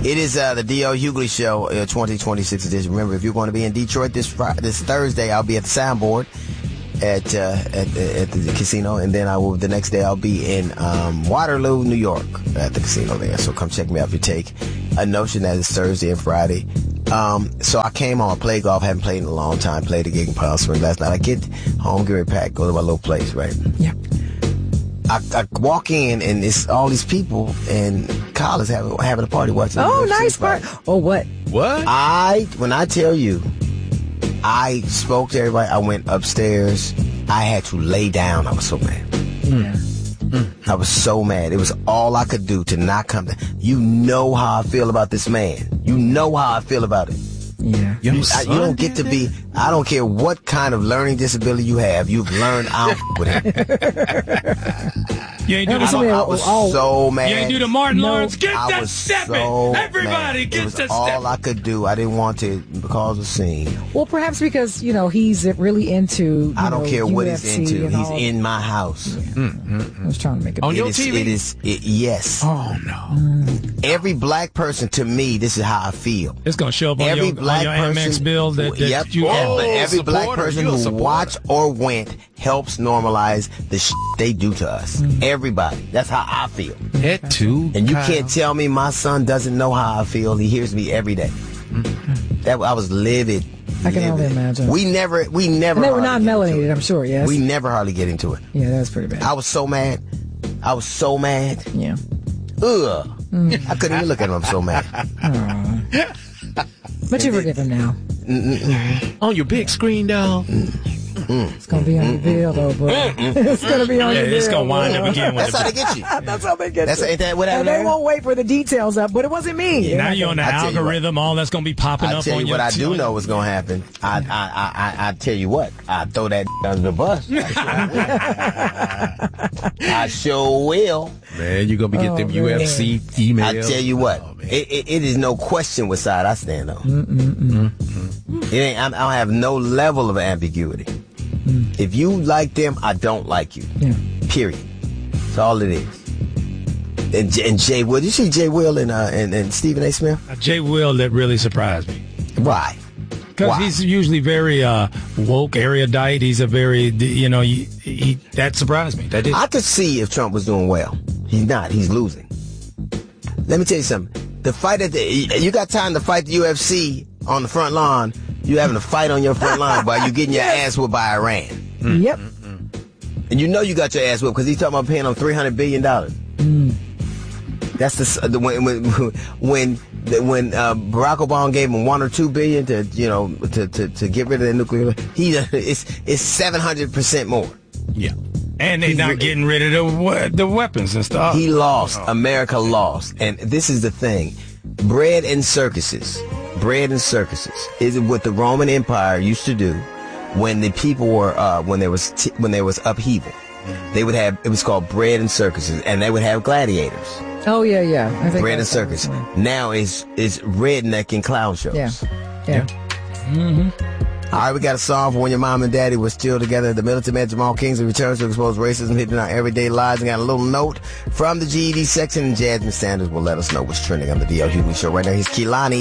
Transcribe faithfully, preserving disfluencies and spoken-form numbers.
It is uh, the D L Hughley Show, uh, twenty twenty-six edition. Remember, if you're going to be in Detroit this Friday, this Thursday, I'll be at the Soundboard at uh, at, at the casino, and then I will. The next day, I'll be in um, Waterloo, New York, at the casino there. So come check me out if you take a notion that it's Thursday and Friday. Um, so I came home, I played golf, haven't played in a long time. Played a gig in Palm Springs last night. I get home, get ready to pack, go to my little place, right? Yeah. I, I walk in and it's all these people in college having having a party watching. Oh, nice party! Oh, what? What? I when I tell you, I spoke to everybody. I went upstairs. I had to lay down. I was so mad. Yeah. Mm. I was so mad. It was all I could do to not come down. You know how I feel about this man. You know how I feel about it. Yeah. You, I, you don't get to be, I don't care what kind of learning disability you have, you've learned out with him. You ain't do the, I, I was oh, so mad. You ain't do the Martin No. Lawrence. Get I that was stepping. so Everybody mad. get It was that all stepping. I could do. I didn't want to cause a scene. Well, perhaps because, you know, he's really into, you I don't know, care what U he's F C into. and He's all. in my house. Yeah. I was trying to make it. On It your is- T V? It is, it, yes. Oh, no. Every black person, to me, this is how I feel. It's going to show up on Every your, black on your person, Amex bill that, that yep, you oh, have. every black supporter. person You a who supporter. watched or went helps normalize the shit they do to us. Everybody. That's how I feel. Head to And you Kyle. can't tell me my son doesn't know how I feel. He hears me every day. That I was livid. I can only livid. imagine. We never, we never. And they were hardly not get into melanated, it. I'm sure, yes? We never hardly get into it. Yeah, that's pretty bad. I was so mad. I was so mad. Yeah. Ugh. I couldn't even look at him. I'm so mad. Aw. But you forgive him now. On your big screen, though. It's going to be on your bill, though, bro. It's going to be on Yeah, your bill. it's going to wind up boy. again with That's how the they get you. That's how they get That's you. ain't that what And happened they there? won't wait for the details up, but it wasn't me. Now you're on the I tell you algorithm. All that's going to be popping I up tell on you your what I do on- know is going to happen. I, I, I, I, I tell you what. I throw that under the bus. I sure will. Man, you're going to be getting Oh, them man. U F C emails. I tell you what. Oh, man. it, it, it is no question what side I stand on. It ain't. I, I don't have no level of ambiguity. Mm. If you like them, I don't like you. Yeah. Period. That's all it is. And, J- and Jay Will, did you see Jay Will and, uh, and and Stephen A. Smith? Jay Will, that really surprised me. Why? Because Why? he's usually very uh, woke, erudite. He's a very, you know, he, he that surprised me. That did. I could see if Trump was doing well. He's not. He's losing. Let me tell you something. The fight at the you got time to fight the U F C on the front lawn. You having a fight on your front lawn while you getting your ass whipped by Iran. Yep. And you know you got your ass whipped because he's talking about paying them three hundred billion dollars. Mm. That's the, the when when when when uh, Barack Obama gave him one or two billion to you know to, to, to get rid of the nuclear. He it's it's seven hundred percent more. Yeah. And they're He's not re- getting rid of the we- the weapons and stuff. He lost. America lost. And this is the thing. Bread and circuses. Bread and circuses is what the Roman Empire used to do when the people were, uh, when there was, t- when there was upheaval. They would have, it was called bread and circuses, and they would have gladiators. Oh, yeah, yeah. I think Bread and that's circus. what I'm Now it's, it's redneck and clown shows. saying. Yeah. Yeah. All right, we got a song for when your mom and daddy were still together. The militant man Jamal Kingsley returns to expose racism hitting our everyday lives, and got a little note from the G E D section. And Jasmine Sanders will let us know what's trending on the D L Hughley Show. Right now, here's Kehlani.